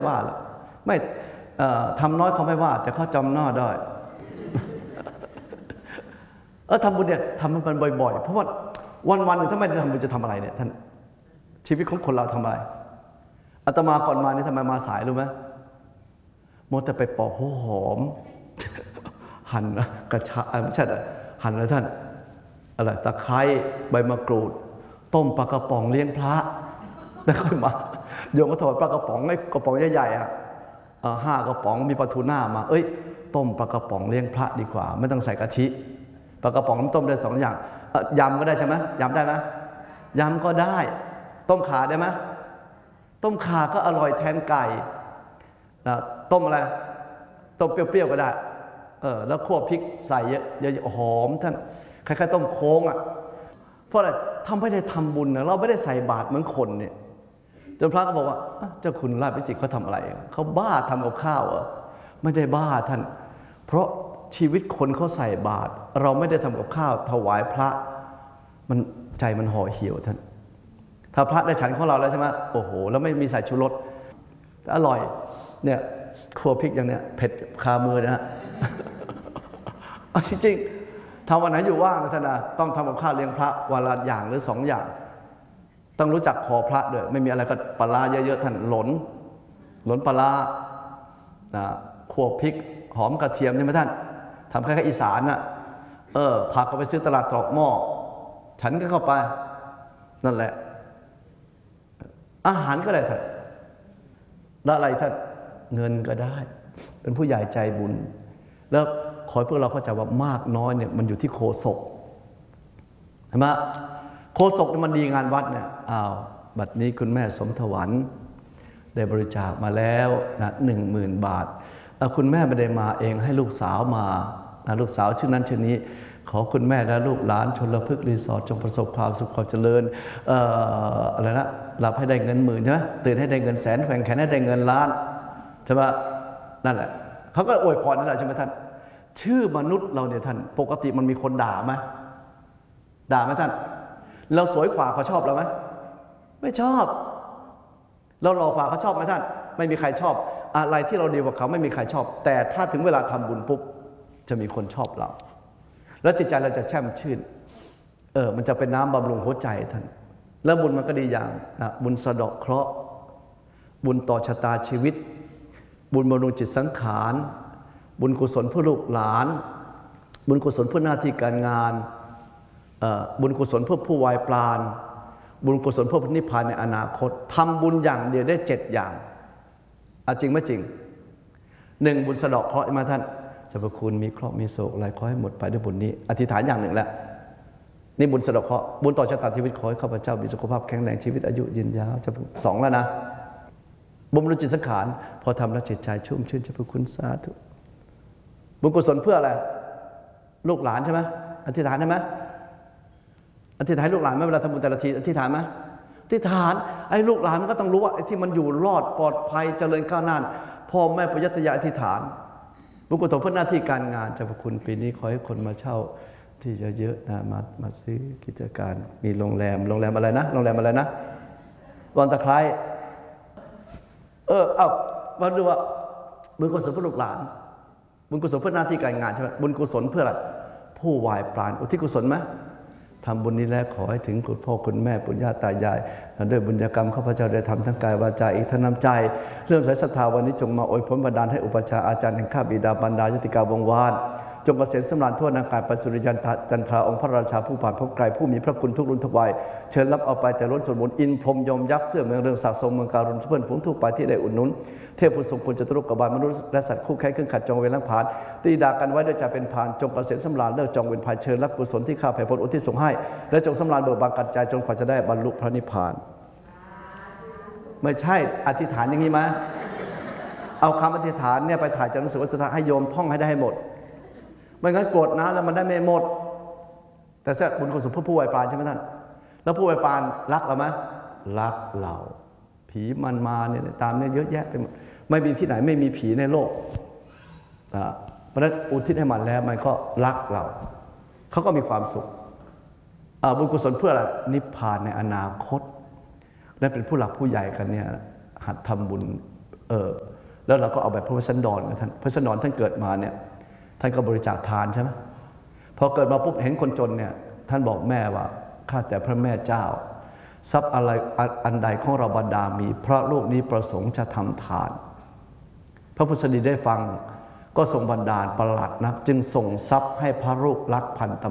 ว่าหรอกไม่ทำน้อยเขาไม่ว่าแต่เขาจำหน้าได้ทำบุญเนี่ยทำมันบ่อยๆเพราะว่าวันๆหนึ่งถ้าไม่ได้ทำบุญจะทำอะไรเนี่ยท่านชีวิตของคนเราทำอะไรอาตมาก่อนมานี่ทำไมมาสายรู้ไหมมัวแต่ไปปอกหัวหอมหั่นกระชายไม่ใช่หั่นอะไรท่านอะไรตะไคร้ใบมะกรูดต้มปลากระป๋องเลี้ยงพระแล้วค่อยมาโยมก็ถวายปลากระป๋องไอ้กระป๋องใหญ่ๆ5 กระป๋องมีปลาทูน่ามาต้มปลากระป๋องเลี้ยงพระดีกว่าไม่ต้องใส่กะทิปลากระป๋องต้มได้2 อย่างยำก็ได้ใช่ไหมยำได้ไหมยำก็ได้ต้มข่าได้ไหมต้มข่าก็อร่อยแทนไก่ต้มอะไรต้มเปรี้ยวๆก็ได้แล้วคั่วพริกใส่เยอะๆหอมท่านคล้ายๆต้มโค้งเพราะอะไรทำไม่ได้ทำบุญนะเราไม่ได้ใส่บาตรเหมือนคนเนี่ยจนพระก็บอกว่าเจ้าคุณราชวิจิตรเขาทำอะไรเขาบ้าทำกับข้าวไม่ได้บ้าท่านเพราะชีวิตคนเขาใส่บาตรเราไม่ได้ทำกับข้าวถวายพระมันใจมันห่อเหี่ยวท่านถ้าพระได้ฉันของเราแล้วใช่ไหมโอ้โหแล้วไม่มีใส่ชูรสอร่อยเนี่ยครัวพริกอย่างเนี้ยเผ็ดคามือนะฮะจริงๆทำวันไหนอยู่ว่างนะท่านนะต้องทำกับข้าวเลี้ยงพระวันละอย่างหรือ2 อย่างต้องรู้จักขอพระด้วยไม่มีอะไรก็ปลาเยอะๆท่านหลนปลาคั่วพริกหอมกระเทียมใช่ไหมท่านทำแค่อีสานผักก็ไปซื้อตลาดตรอกหม้อฉันก็เข้าไปนั่นแหละอาหารก็ได้ท่านแล้วอะไรท่านเงินก็ได้เป็นผู้ใหญ่ใจบุญแล้วขอให้พวกเราเข้าใจว่ามากน้อยเนี่ยมันอยู่ที่โฆษกเห็นไหมโฆษกมันดีงานวัดเนี่ยบัดนี้คุณแม่สมถวันได้บริจาคมาแล้วนะ10,000 บาทคุณแม่ไม่ได้มาเองให้ลูกสาวมานะลูกสาวชื่อนั้นชื่อนี้ขอคุณแม่และลูกหลานชลพฤกษ์รีสอร์ทจงประสบความสุขความเจริญอะไรนะหลับให้ได้เงิน10,000ใช่ไหมตื่นให้ได้เงิน100,000แขว่งแขนให้ได้เงิน1,000,000ใช่ไหมนั่นแหละเขาก็อวยพรนั่นแหละใช่ไหมท่านชื่อมนุษย์เราเนี่ยท่านปกติมันมีคนด่าไหมท่านเราสวยกว่าเขาชอบเราไหมไม่ชอบเราหล่อกว่าเขาชอบไหมท่านไม่มีใครชอบอะไรที่เราดีกว่าเขาไม่มีใครชอบแต่ถ้าถึงเวลาทำบุญปุ๊บจะมีคนชอบเราแล้วจิตใจเราจะแช่มชื่นมันจะเป็นน้ำบำรุงหัวใจท่านแล้วบุญมันก็ดีอย่างนะบุญสะเดาะเคราะห์บุญต่อชะตาชีวิตบุญบำรุงจิตสังขารบุญกุศลเพื่อลูกหลานบุญกุศลเพื่อหน้าที่การงานบุญกุศลเพื่อผู้วายปราณบุญกุศลเพื่อนิพพานในอนาคตทำบุญอย่างเดียวได้7 อย่างจริงไม่จริง1บุญสะเดาะเคราะห์มาท่านเจ้าพระคุณมีเคราะห์มีโศกอะไรขอให้หมดไปด้วยบุญนี้อธิษฐานอย่าง1แล้วนี่บุญสะเดาะเคราะห์บุญต่อชะตาชีวิตขอให้ข้าพเจ้ามีสุขภาพแข็งแรงชีวิตอายุยืนยาวจะ2แล้วนะบุญบำรุงจิตสังขารพอทำแล้วจิตใจชุ่มชื่นเจ้าพระคุณสาธุบุญกุศลเพื่ออะไรลูกหลานใช่ไหมอธิษฐานได้ไหมอธิษฐานลูกหลานไหมเวลาทำบุญแต่ละทีอธิษฐานไหมอธิษฐานไอ้ลูกหลานมันก็ต้องรู้ว่าไอ้ที่มันอยู่รอดปลอดภัยเจริญก้าวหน้าพ่อแม่ปุญญาตยาอธิษฐานบุญกุศลเพื่อหน้าที่การงานเจ้าพระคุณปีนี้ขอให้คนมาเช่าที่เยอะๆนะมาซื้อกิจการมีโรงแรมอะไรนะโรงแรมอะไรนะรอนตะไคร้มาดูว่าบุญกุศลเพื่อลูกหลานบุญกุศลเพื่อหน้าที่การงานใช่ไหมบุญกุศลเพื่ออะไรผู้วายปราณอุทิศกุศลไหมทำบุญนี้แล้วขอให้ถึงคุณพ่อคุณแม่ปุญญาตายายด้วยบุญกรรมข้าพเจ้าได้ทำทั้งกายวาจาอีกทั้งน้ำใจเริ่มใส่ศรัทธาวันนี้จงมาอวยพรบันดาลให้อุปชาอาจารย์แห่งข้าบิดาบรรดายติกาวงวานจงเกษมสำราญทั่วนากายไปสุริยันจันทราองค์พระราชาผู้ผ่านพบไกลผู้มีพระคุณทุกรุ่นทุกวัยเชิญรับเอาไปแต่ล้นส่วนบุญอินพรหมยมยักษ์เสื้อเมืองเรืองศักดิ์ทรงเมืองการุณเพื่อนฝูงทุกไปที่ได้อุดหนุนเทพผู้ทรงคุณจตุรกบาลมนุษย์และสัตว์คู่แข่งเครื่องขัดจองเวรลังผานตีดากันไว้ด้วยใจเป็นพานจงเกษมสำราญเลิกจองเวรภายเชิญรับกุศลที่ข้าแผ่ผลอุทิศส่งให้และจงสำราญเบิกบานกัดใจจนกว่าจะได้บรรลุพระนิพพานไม่ใช่อธิษฐานอย่างนี้มั้ยเอาคำอธิษฐานเนี่ยไปถ่ายจากหนังสือวัฒนธรรมให้โยมท่องให้ได้ให้หมดไม่งั้นกรวดน้ำแล้วมันได้ไม่หมดแต่เสียบุญกุศลเพื่อผู้วายปราณใช่ไหมท่านแล้วผู้วายปราณรักเราไหมรักเราผีมันมาเนี่ยตามเนี่ยเยอะแยะไปหมดไม่มีที่ไหนไม่มีผีในโลกเพราะฉะนั้นอุทิศให้มันแล้วมันก็รักเราเขาก็มีความสุขบุญกุศลเพื่ออะไรนิพพานในอนาคตและเป็นผู้หลักผู้ใหญ่กันเนี่ยหัดทำบุญแล้วเราก็เอาแบบพระเวสสันดรนะท่านพระเวสสันดรท่านเกิดมาเนี่ยท่านก็บริจาคทานใช่ไหมพอเกิดมาปุ๊บเห็นคนจนเนี่ยท่านบอกแม่ว่าข้าแต่พระแม่เจ้าทรัพย์อะไรอันใดของเราบรรดามีเพราะลูกนี้ประสงค์จะทำทานพระพุทธดีได้ฟังก็ทรงบันดาลประหลาดนักจึงส่งทรัพย์ให้พระลูกรักพันต